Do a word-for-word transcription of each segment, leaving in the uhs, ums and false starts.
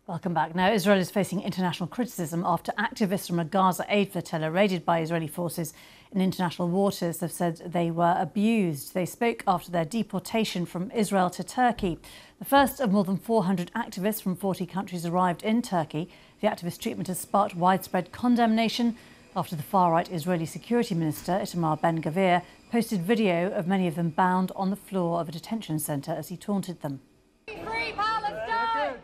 Welcome back. Now, Israel is facing international criticism after activists from a Gaza aid flotilla raided by Israeli forces in international waters have said they were abused. They spoke after their deportation from Israel to Turkey. The first of more than four hundred activists from forty countries arrived in Turkey. The activist treatment has sparked widespread condemnation after the far-right Israeli security minister, Itamar Ben-Gvir, posted video of many of them bound on the floor of a detention centre as he taunted them. Free Palestine!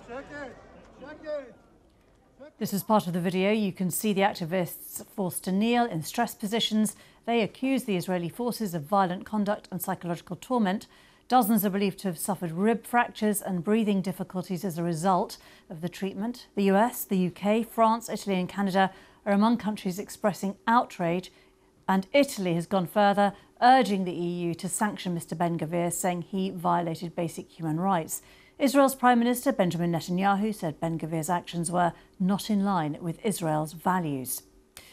This is part of the video. You can see the activists forced to kneel in stress positions. They accuse the Israeli forces of violent conduct and psychological torment. Dozens are believed to have suffered rib fractures and breathing difficulties as a result of the treatment. The U S, the U K, France, Italy and Canada are among countries expressing outrage, and Italy has gone further, urging the E U to sanction Mr Ben-Gvir, saying he violated basic human rights. Israel's Prime Minister Benjamin Netanyahu said Ben-Gvir's actions were not in line with Israel's values.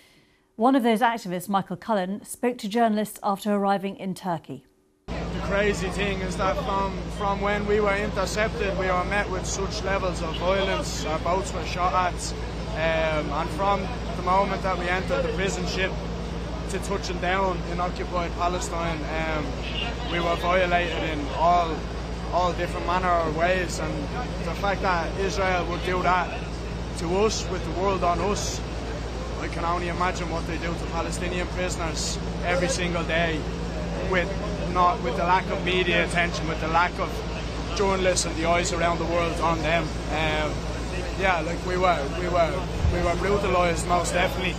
One of those activists, Michael Cullen, spoke to journalists after arriving in Turkey. The crazy thing is that from, from when we were intercepted, we were met with such levels of violence. Our boats were shot at, um, and from the moment that we entered the prison ship to touching down in occupied Palestine, um, we were violated in all all different manner of ways, and the fact that Israel would do that to us, with the world on us, I can only imagine what they do to Palestinian prisoners every single day, with not with the lack of media attention, with the lack of journalists and the eyes around the world on them. Um, yeah, like we were, we were, we were brutalised, most definitely.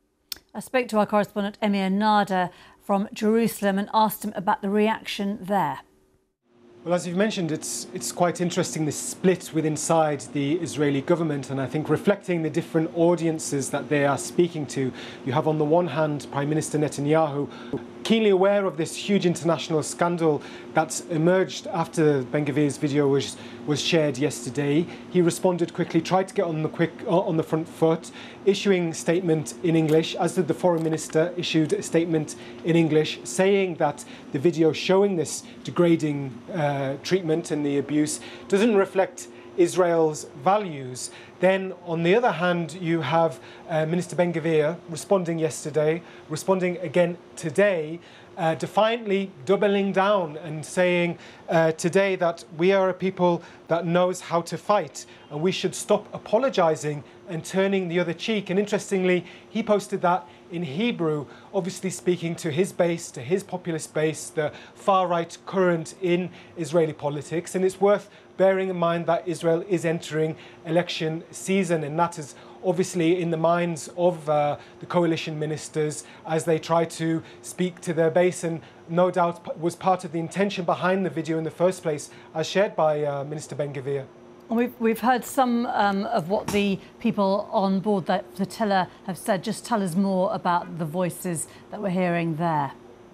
I spoke to our correspondent Emir Nada from Jerusalem and asked him about the reaction there. Well, as you've mentioned, it's it's quite interesting, this split within inside the Israeli government, and I think reflecting the different audiences that they are speaking to. You have on the one hand Prime Minister Netanyahu, keenly aware of this huge international scandal that's emerged after Ben-Gvir's video was was shared yesterday. He responded quickly, tried to get on the quick on the front foot, issuing a statement in English, as did the Foreign Minister, issued a statement in English saying that the video showing this degrading uh, treatment and the abuse doesn't reflect Israel's values. Then, on the other hand, you have uh, Minister Ben-Gvir responding yesterday, responding again today, uh, defiantly doubling down and saying uh, today that we are a people that knows how to fight and we should stop apologising and turning the other cheek. And interestingly, he posted that in Hebrew, obviously speaking to his base, to his populist base, the far-right current in Israeli politics. And it's worth bearing in mind that Israel is entering election season, and that is obviously in the minds of uh, the coalition ministers as they try to speak to their base, and no doubt was part of the intention behind the video in the first place, as shared by uh, Minister Ben-Gvir. We've, we've heard some um, of what the people on board that flotilla have said. Just tell us more about the voices that we're hearing there.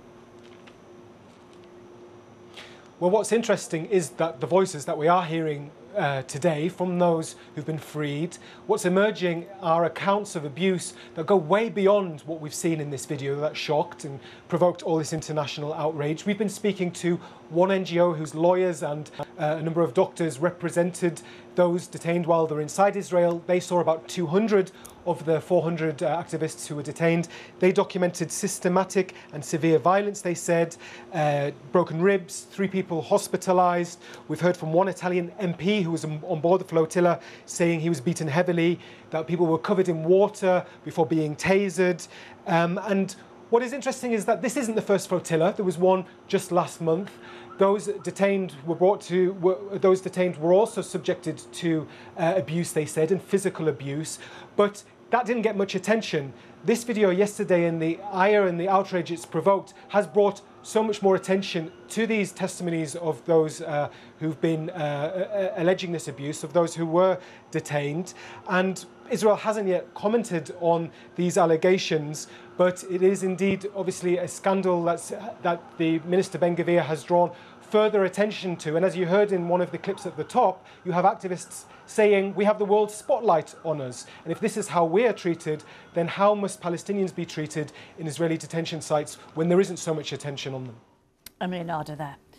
Well, what's interesting is that the voices that we are hearing uh, today from those who've been freed, what's emerging are accounts of abuse that go way beyond what we've seen in this video that shocked and provoked all this international outrage. We've been speaking to one N G O whose lawyers and uh, a number of doctors represented those detained while they're inside Israel. They saw about two hundred of the four hundred uh, activists who were detained. They documented systematic and severe violence, they said, uh, broken ribs, three people hospitalised. We've heard from one Italian M P who was on board the flotilla saying he was beaten heavily, that people were covered in water before being tasered. Um, and what is interesting is that this isn't the first flotilla. There was one just last month. Those detained were brought to. Were, those detained were also subjected to uh, abuse, they said, and physical abuse, but that didn't get much attention. This video yesterday and the ire and the outrage it's provoked has brought so much more attention to these testimonies of those uh, who've been uh, alleging this abuse, of those who were detained. And Israel hasn't yet commented on these allegations, but it is indeed obviously a scandal that's, that the Minister Ben-Gvir has drawn further attention to. And as you heard in one of the clips at the top, you have activists saying we have the world spotlight on us. And if this is how we are treated, then how must Palestinians be treated in Israeli detention sites when there isn't so much attention on them? Emir Nada there.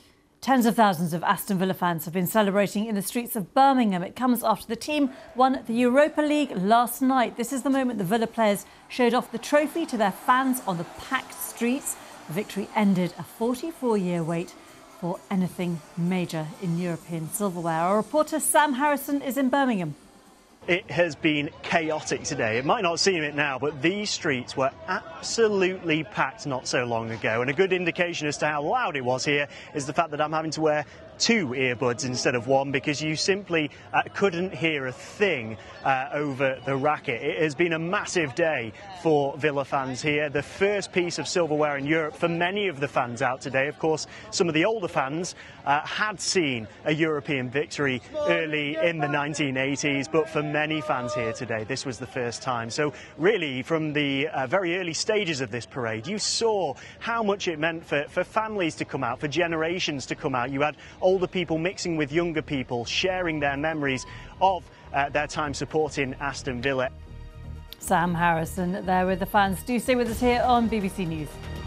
Tens of thousands of Aston Villa fans have been celebrating in the streets of Birmingham. It comes after the team won the Europa League last night. This is the moment the Villa players showed off the trophy to their fans on the packed streets. The victory ended a forty-four-year wait for anything major in European silverware. Our reporter Sam Harrison is in Birmingham. It has been chaotic today. It might not seem it now, but these streets were absolutely packed not so long ago. And a good indication as to how loud it was here is the fact that I'm having to wear two earbuds instead of one, because you simply uh, couldn't hear a thing uh, over the racket. It has been a massive day for Villa fans here. The first piece of silverware in Europe for many of the fans out today. Of course, some of the older fans uh, had seen a European victory early in the nineteen eighties, but for many fans here today, this was the first time. So really, from the uh, very early stages of this parade, you saw how much it meant for, for families to come out, for generations to come out. You had older people mixing with younger people, sharing their memories of uh, their time supporting Aston Villa. Sam Harrison there with the fans. Do stay with us here on B B C News.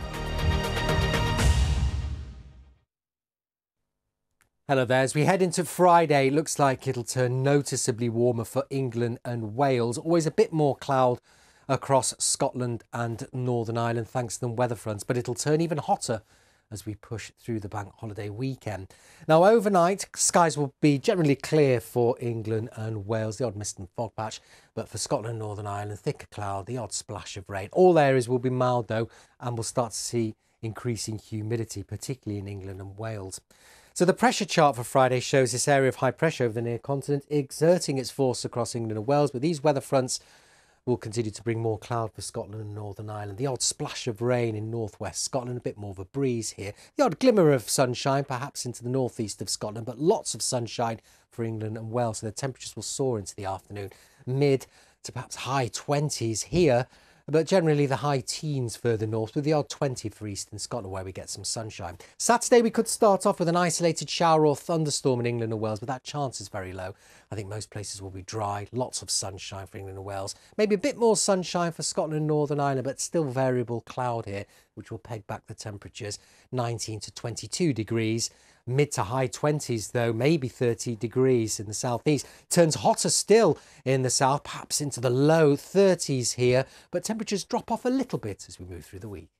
Hello there. As we head into Friday, looks like it'll turn noticeably warmer for England and Wales. Always a bit more cloud across Scotland and Northern Ireland thanks to the weather fronts, but it'll turn even hotter as we push through the bank holiday weekend. Now, overnight, skies will be generally clear for England and Wales, the odd mist and fog patch, but for Scotland and Northern Ireland, thicker cloud, the odd splash of rain. All areas will be mild, though, and we'll start to see increasing humidity, particularly in England and Wales. So the pressure chart for Friday shows this area of high pressure over the near continent exerting its force across England and Wales, but these weather fronts will continue to bring more cloud for Scotland and Northern Ireland. The odd splash of rain in northwest Scotland, a bit more of a breeze here. The odd glimmer of sunshine, perhaps into the northeast of Scotland, but lots of sunshine for England and Wales. So the temperatures will soar into the afternoon, mid to perhaps high twenties here, but generally the high teens further north, with the odd twenty for eastern Scotland where we get some sunshine. Saturday we could start off with an isolated shower or thunderstorm in England and Wales, but that chance is very low. I think most places will be dry, lots of sunshine for England and Wales. Maybe a bit more sunshine for Scotland and Northern Ireland, but still variable cloud here, which will peg back the temperatures. nineteen to twenty-two degrees. Mid to high twenties, though, maybe thirty degrees in the southeast. Turns hotter still in the south, perhaps into the low thirties here, but temperatures drop off a little bit as we move through the week.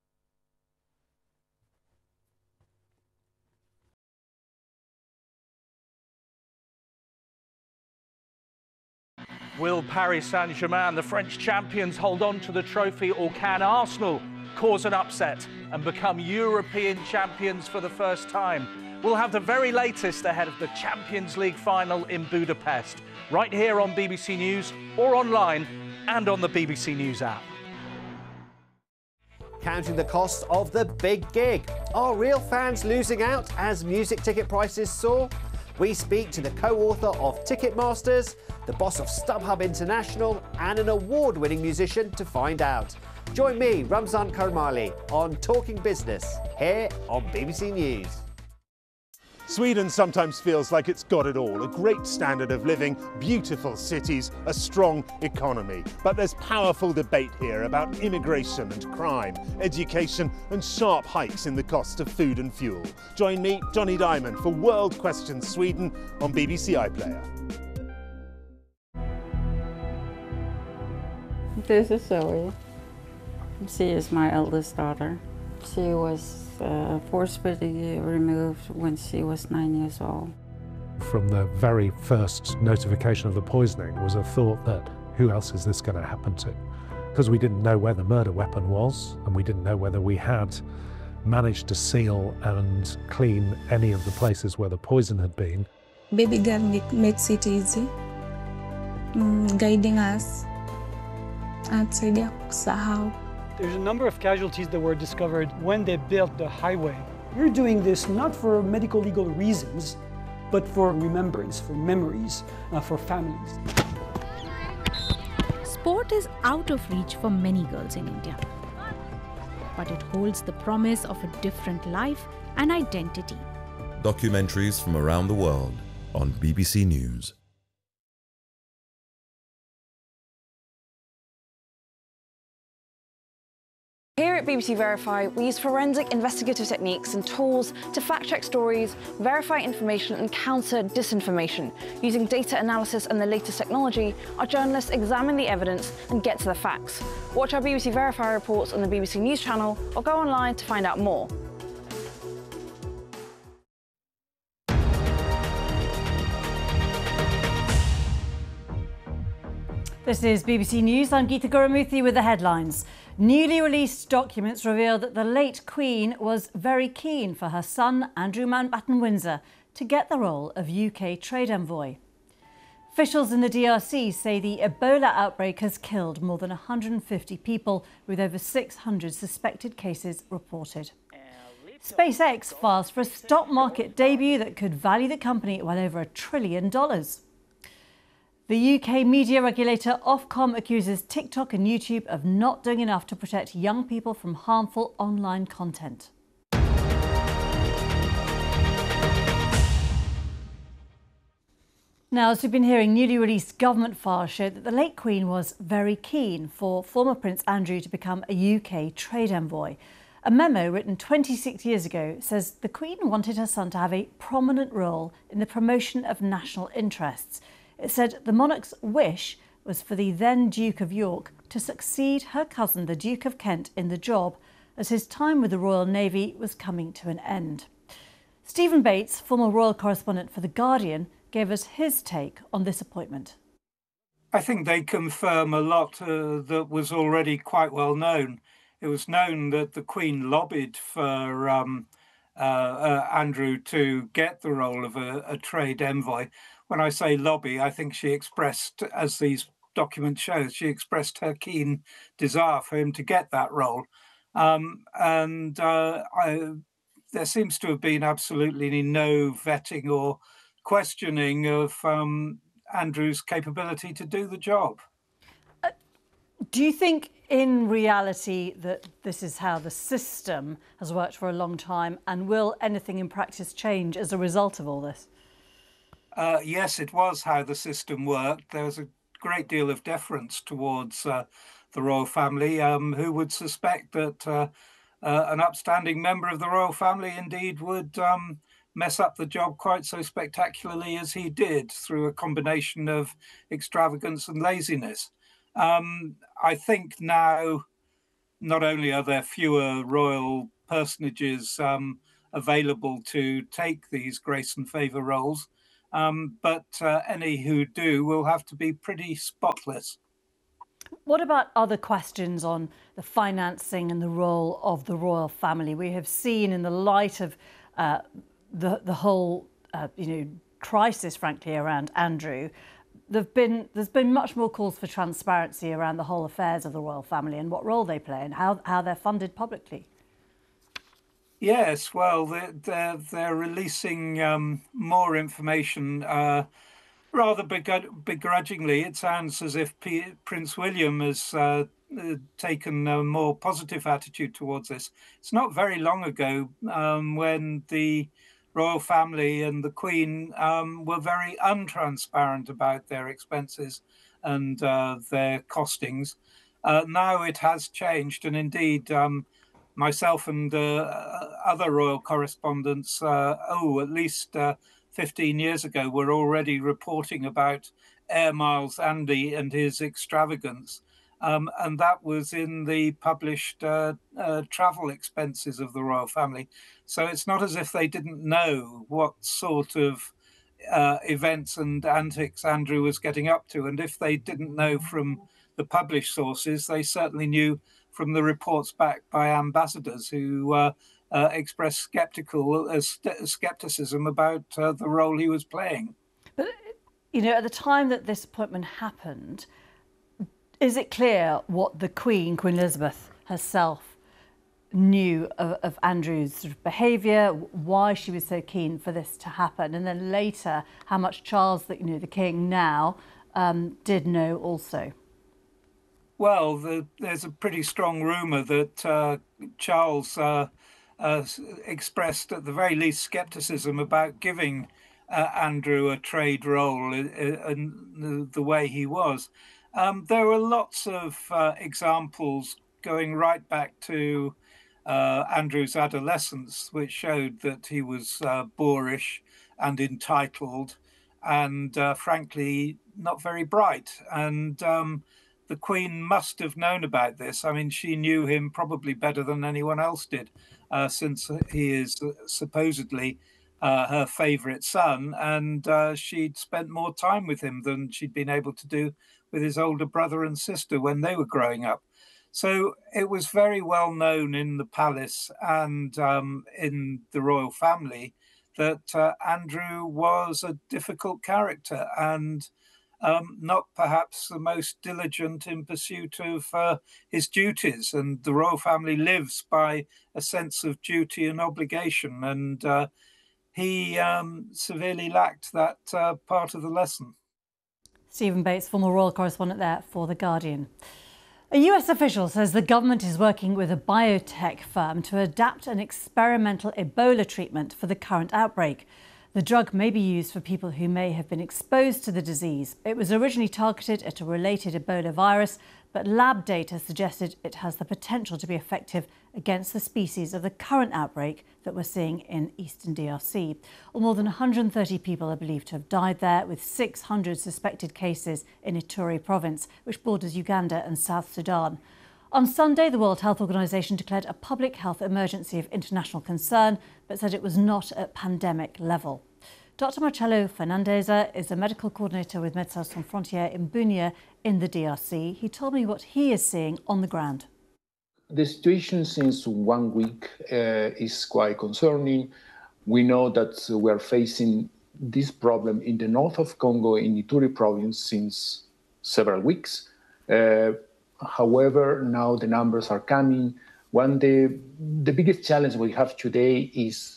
Will Paris Saint-Germain, the French champions, hold on to the trophy, or can Arsenal cause an upset and become European champions for the first time? We'll have the very latest ahead of the Champions League final in Budapest, right here on B B C News or online and on the B B C News app. Counting the cost of the big gig. Are real fans losing out as music ticket prices soar? We speak to the co-author of Ticketmasters, the boss of StubHub International, and an award-winning musician to find out. Join me, Ramzan Karmali, on Talking Business, here on B B C News. Sweden sometimes feels like it's got it all. A great standard of living, beautiful cities, a strong economy. But there's powerful debate here about immigration and crime, education and sharp hikes in the cost of food and fuel. Join me, Johnny Diamond, for World Questions Sweden on B B C iPlayer. This is Zoe. She is my eldest daughter. She was uh, forcibly removed when she was nine years old. From the very first notification of the poisoning was a thought that who else is this going to happen to? Because we didn't know where the murder weapon was, and we didn't know whether we had managed to seal and clean any of the places where the poison had been. Baby girl makes it easy, mm, guiding us and kusaidia kusahau. There's a number of casualties that were discovered when they built the highway. We're doing this not for medical legal reasons, but for remembrance, for memories, uh, for families. Sport is out of reach for many girls in India, but it holds the promise of a different life and identity. Documentaries from around the world on B B C News. Here at B B C Verify, we use forensic investigative techniques and tools to fact-check stories, verify information and counter disinformation. Using data analysis and the latest technology, our journalists examine the evidence and get to the facts. Watch our B B C Verify reports on the B B C News channel or go online to find out more. This is B B C News. I'm Geeta Gurumuthy with the headlines. Newly released documents reveal that the late Queen was very keen for her son, Andrew Mountbatten Windsor, to get the role of U K trade envoy. Officials in the D R C say the Ebola outbreak has killed more than one hundred fifty people, with over six hundred suspected cases reported. SpaceX files for a stock market debut that could value the company at well over a trillion dollars. The U K media regulator Ofcom accuses TikTok and YouTube of not doing enough to protect young people from harmful online content. Now, as we've been hearing, newly released government files show that the late Queen was very keen for former Prince Andrew to become a U K trade envoy. A memo written twenty-six years ago says the Queen wanted her son to have a prominent role in the promotion of national interests. It said the monarch's wish was for the then Duke of York to succeed her cousin, the Duke of Kent, in the job, as his time with the Royal Navy was coming to an end. Stephen Bates, former royal correspondent for The Guardian, gave us his take on this appointment. I think they confirm a lot uh, that was already quite well known. It was known that the Queen lobbied for um, uh, uh, Andrew to get the role of a, a trade envoy. When I say lobby, I think she expressed, as these documents show, she expressed her keen desire for him to get that role. Um, and uh, I, there seems to have been absolutely no vetting or questioning of um, Andrew's capability to do the job. Uh, do you think in reality that this is how the system has worked for a long time, and will anything in practice change as a result of all this? Uh, yes, it was how the system worked. There was a great deal of deference towards uh, the royal family. Um, who would suspect that uh, uh, an upstanding member of the royal family indeed would um, mess up the job quite so spectacularly as he did through a combination of extravagance and laziness? Um, I think now not only are there fewer royal personages um, available to take these grace and favour roles, Um, but uh, any who do will have to be pretty spotless. What about other questions on the financing and the role of the royal family? We have seen, in the light of uh, the the whole uh, you know crisis, frankly, around Andrew, there've been there's been much more calls for transparency around the whole affairs of the royal family and what role they play and how how they're funded publicly. Yes, well, they're, they're, they're releasing um, more information uh, rather begrudgingly. It sounds as if P Prince William has uh, taken a more positive attitude towards this. It's not very long ago um, when the royal family and the Queen um, were very untransparent about their expenses and uh, their costings. Uh, now it has changed, and indeed, um, myself and uh, other royal correspondents, uh, oh, at least uh, fifteen years ago, were already reporting about Air Miles Andy and his extravagance. Um, and that was in the published uh, uh, travel expenses of the royal family. So it's not as if they didn't know what sort of uh, events and antics Andrew was getting up to. And if they didn't know from the published sources, they certainly knew from the reports back by ambassadors who uh, uh, expressed skeptical uh, st skepticism about uh, the role he was playing. But, you know, at the time that this appointment happened, is it clear what the Queen, Queen Elizabeth herself, knew of, of Andrew's sort of behaviour, why she was so keen for this to happen, and then later how much Charles, the, you know, the King now, um, did know also? Well, the, there's a pretty strong rumour that uh, Charles uh, uh, expressed at the very least scepticism about giving uh, Andrew a trade role in, in the, the way he was. Um, there were lots of uh, examples going right back to uh, Andrew's adolescence, which showed that he was uh, boorish and entitled and, uh, frankly, not very bright. And um, the Queen must have known about this. I mean, she knew him probably better than anyone else did, uh, since he is supposedly uh, her favourite son, and uh, she'd spent more time with him than she'd been able to do with his older brother and sister when they were growing up. So it was very well known in the palace and um, in the royal family that uh, Andrew was a difficult character and um, not perhaps the most diligent in pursuit of uh, his duties. And the royal family lives by a sense of duty and obligation. And uh, he um, severely lacked that uh, part of the lesson. Stephen Bates, former royal correspondent there for The Guardian. A U S official says the government is working with a biotech firm to adapt an experimental Ebola treatment for the current outbreak. The drug may be used for people who may have been exposed to the disease. It was originally targeted at a related Ebola virus, but lab data suggested it has the potential to be effective against the species of the current outbreak that we're seeing in eastern D R C. Well, more than one hundred thirty people are believed to have died there, with six hundred suspected cases in Ituri province, which borders Uganda and South Sudan. On Sunday, the World Health Organization declared a public health emergency of international concern, but said it was not at pandemic level. Doctor Marcelo Fernandeza is a medical coordinator with Médecins Sans Frontières in Bunia in the D R C. He told me what he is seeing on the ground. The situation since one week uh, is quite concerning. We know that we are facing this problem in the north of Congo, in Ituri province, since several weeks. Uh, however, now the numbers are coming. One, the, the biggest challenge we have today is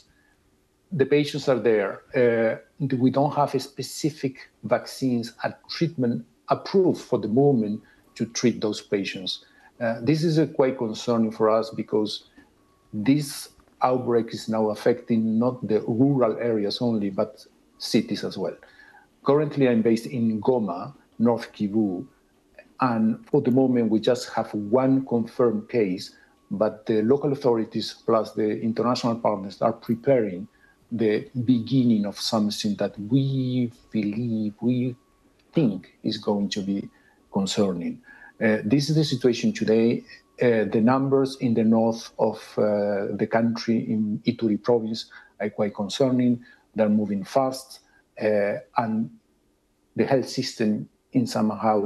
the patients are there. Uh, we don't have a specific vaccines and treatment approved for the moment to treat those patients. Uh, this is uh, quite concerning for us because this outbreak is now affecting not the rural areas only, but cities as well. Currently, I'm based in Goma, North Kivu, and for the moment, we just have one confirmed case, but the local authorities plus the international partners are preparing the beginning of something that we believe, we think is going to be concerning. Uh, this is the situation today. Uh, the numbers in the north of uh, the country, in Ituri province, are quite concerning. They're moving fast, uh, and the health system in somehow